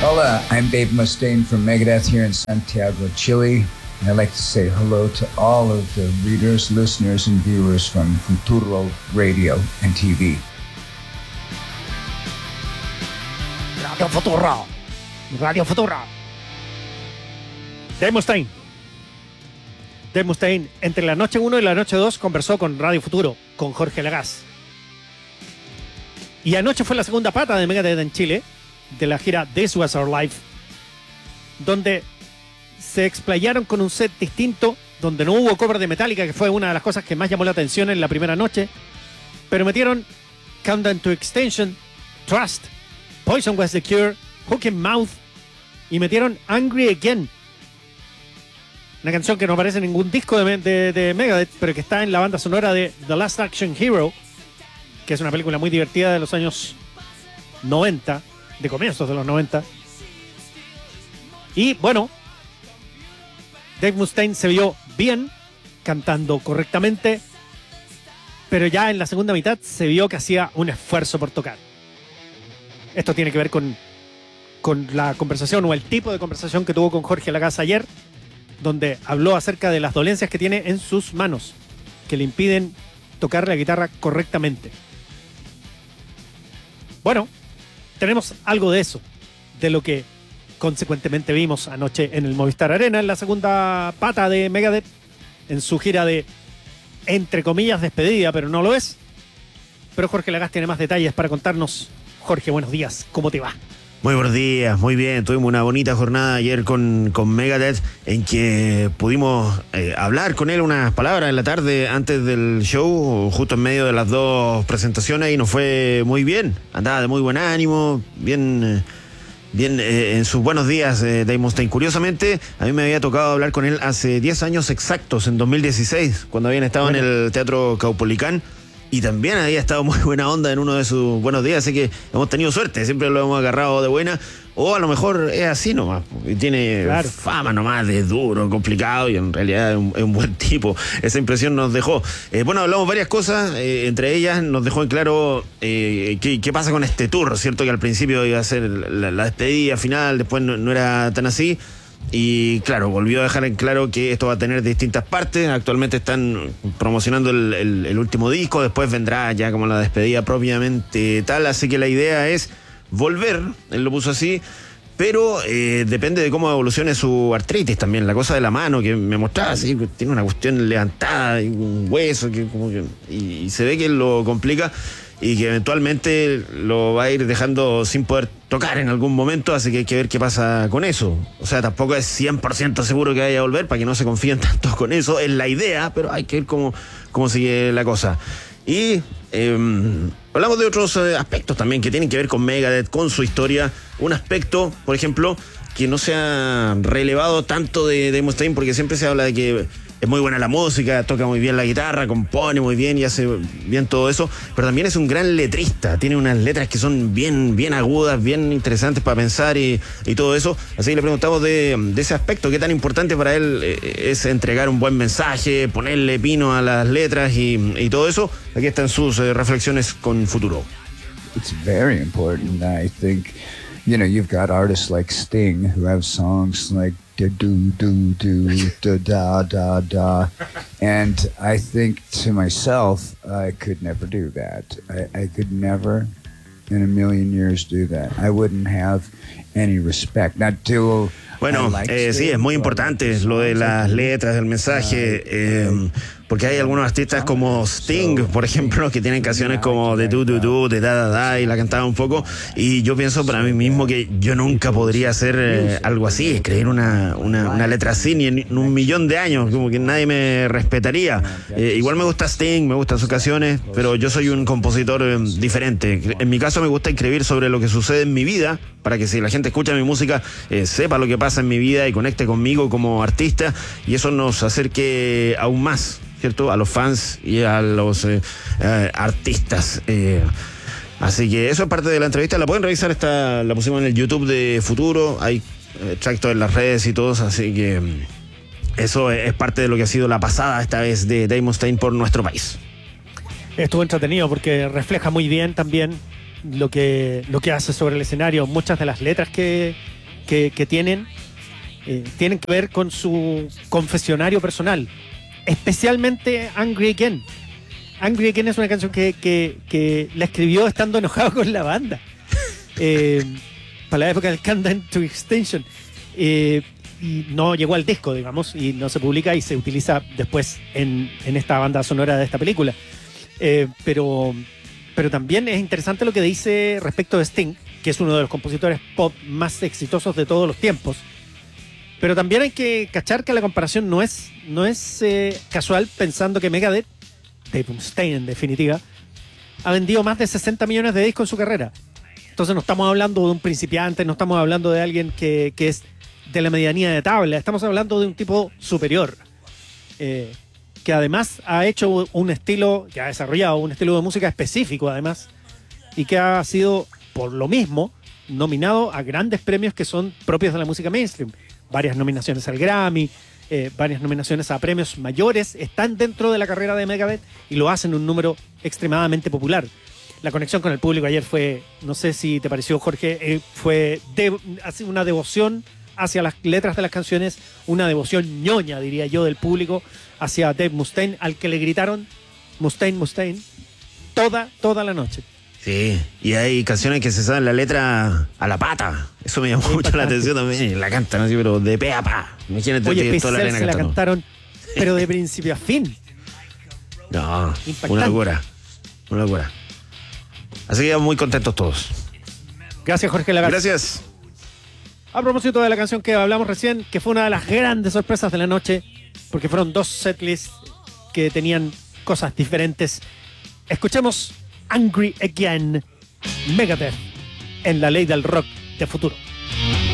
Hola, I'm Dave Mustaine from Megadeth here in Santiago, Chile. And I'd like to say hello to all of the readers, listeners, and viewers from Futuro Radio and TV. Radio Futuro. Radio Futuro. Dave Mustaine. Dave Mustaine, entre la noche 1 y la noche 2, conversó con Radio Futuro, con Jorge Lagaz. Y anoche fue la segunda pata de Megadeth en Chile, de la gira This Was Our Life, donde se explayaron con un set distinto, donde no hubo cover de Metallica, que fue una de las cosas que más llamó la atención en la primera noche, pero metieron Countdown to Extinction, Trust, Poison Was the Cure, Hook and Mouth, y metieron Angry Again, una canción que no aparece en ningún disco de Megadeth, pero que está en la banda sonora de The Last Action Hero, que es una película muy divertida de los años 90, de comienzos de los 90. Y bueno, Dave Mustaine se vio bien, cantando correctamente, pero ya en la segunda mitad se vio que hacía un esfuerzo por tocar. Esto tiene que ver con la conversación o el tipo de conversación que tuvo con Jorge Lagaz ayer, donde habló acerca de las dolencias que tiene en sus manos, que le impiden tocar la guitarra correctamente. Bueno, tenemos algo de eso, de lo que consecuentemente vimos anoche en el Movistar Arena, en la segunda pata de Megadeth, en su gira de, entre comillas, despedida, pero no lo es. Pero Jorge Lagaz tiene más detalles para contarnos. Jorge, buenos días, ¿cómo te va? Muy buenos días, muy bien. Tuvimos una bonita jornada ayer con Megadeth, en que pudimos hablar con él unas palabras en la tarde antes del show, justo en medio de las dos presentaciones, y nos fue muy bien. Andaba de muy buen ánimo, bien en sus buenos días, Dave Mustaine. Curiosamente, a mí me había tocado hablar con él hace 10 años exactos, en 2016, cuando habían estado en el Teatro Caupolicán. Y también había estado muy buena onda en uno de sus buenos días, así que hemos tenido suerte, siempre lo hemos agarrado de buena, o a lo mejor es así nomás, y tiene fama nomás de duro, complicado, y en realidad es un buen tipo. Esa impresión nos dejó. Bueno, hablamos varias cosas, entre ellas nos dejó en claro qué pasa con este tour, ¿cierto? Que al principio iba a ser la despedida final, después no era tan así. Y claro, volvió a dejar en claro que esto va a tener distintas partes. Actualmente están promocionando el último disco, después vendrá ya como la despedida propiamente tal, así que la idea es volver, él lo puso así, pero depende de cómo evolucione su artritis también. La cosa de la mano que me mostraba, así, tiene una cuestión levantada, y un hueso que como que, y se ve que lo complica y que eventualmente lo va a ir dejando sin poder tocar en algún momento, así que hay que ver qué pasa con eso. O sea, tampoco es 100% seguro que vaya a volver, para que no se confíen tanto con eso, es la idea, pero hay que ver cómo sigue la cosa. Y hablamos de otros aspectos también que tienen que ver con Megadeth, con su historia. Un aspecto, por ejemplo, que no se ha relevado tanto de Mustaine, porque siempre se habla de que es muy buena la música, toca muy bien la guitarra, compone muy bien y hace bien todo eso, pero también es un gran letrista, tiene unas letras que son bien agudas, bien interesantes para pensar y todo eso. Así que le preguntamos de ese aspecto, qué tan importante para él es entregar un buen mensaje, ponerle pino a las letras y todo eso. Aquí están sus reflexiones con Futuro. It's very important, I think. You know, you've got artists like Sting who have songs like da. And I think to myself, I could never do that. I could never in a million years do that. I wouldn't have any respect. Not to... Bueno, sí, es muy importante lo de las letras, del mensaje, porque hay algunos artistas como Sting, por ejemplo, que tienen canciones como de de da, y la cantaba un poco, y yo pienso para mí mismo que yo nunca podría hacer algo así, escribir una letra así, ni en un millón de años, como que nadie me respetaría. Igual me gusta Sting, me gustan sus canciones, pero yo soy un compositor diferente. En mi caso me gusta escribir sobre lo que sucede en mi vida, para que si la gente escucha mi música, sepa lo que pasa en mi vida y conecte conmigo como artista, y eso nos acerque aún más, ¿cierto?, a los fans y a los artistas. Así que eso es parte de la entrevista. La pueden revisar, la pusimos en el YouTube de Futuro, hay extractos en las redes y todos, así que eso es parte de lo que ha sido la pasada esta vez de Dave Mustaine por nuestro país. Estuvo entretenido porque refleja muy bien también lo que hace sobre el escenario. Muchas de las letras que que tienen que ver con su confesionario personal, especialmente Angry Again. Angry Again es una canción que la escribió estando enojado con la banda para la época del Countdown to Extinction, y no llegó al disco, digamos, y no se publica y se utiliza después en esta banda sonora de esta película. Pero también es interesante lo que dice respecto de Sting, que es uno de los compositores pop más exitosos de todos los tiempos. Pero también hay que cachar que la comparación no es casual, pensando que Megadeth, Dave Mustaine en definitiva, ha vendido más de 60 millones de discos en su carrera. Entonces no estamos hablando de un principiante, no estamos hablando de alguien que es de la medianía de tabla, estamos hablando de un tipo superior, que además ha hecho un estilo, que ha desarrollado un estilo de música específico además, y que ha sido, por lo mismo, nominado a grandes premios que son propios de la música mainstream. Varias nominaciones al Grammy, varias nominaciones a premios mayores, están dentro de la carrera de Megadeth y lo hacen un número extremadamente popular. La conexión con el público ayer fue, no sé si te pareció, Jorge, fue una devoción hacia las letras de las canciones, una devoción ñoña, diría yo, del público hacia Dave Mustaine, al que le gritaron Mustaine, Mustaine, toda la noche. Sí, y hay canciones que se saben la letra a la pata. Eso me llamó mucho la atención también. La cantan así, pero de pe a pa. Imagínate. Oye, toda la arena se la cantando. cantaron, pero de principio a fin. No, Impactante. una locura. Una locura. Así que muy contentos todos. Gracias, Jorge Lagarde. Gracias. A propósito de la canción que hablamos recién, que fue una de las grandes sorpresas de la noche, porque fueron dos setlists que tenían cosas diferentes. Escuchemos Angry Again, Megadeth, en la ley del rock de futuro.